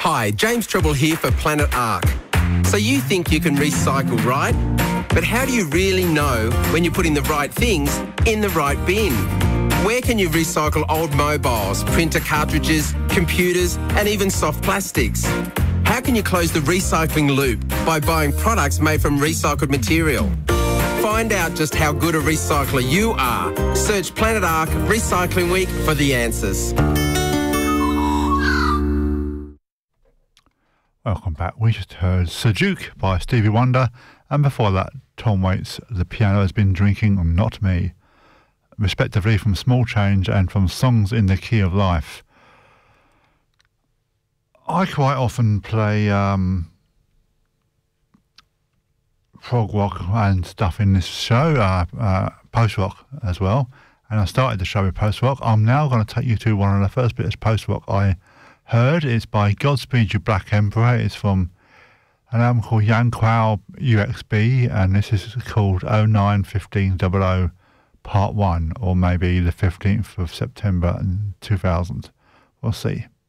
Hi, James Treble here for Planet Ark. So you think you can recycle, right? But how do you really know when you're putting the right things in the right bin? Where can you recycle old mobiles, printer cartridges, computers, and even soft plastics? How can you close the recycling loop by buying products made from recycled material? Find out just how good a recycler you are. Search Planet Ark Recycling Week for the answers. Welcome back. We just heard Sajuk by Stevie Wonder, and before that, Tom Waits, The Piano Has Been Drinking, Not Me, respectively from Small Change and from Songs in the Key of Life. I quite often play prog rock and stuff in this show, post rock as well, and I started the show with post rock. I'm now going to take you to one of the first bits of post rock I heard. It's by Godspeed You Black Emperor. It's from an album called Yanquao UXB, and this is called 091500 Part 1, or maybe the 15th of September 2000. We'll see.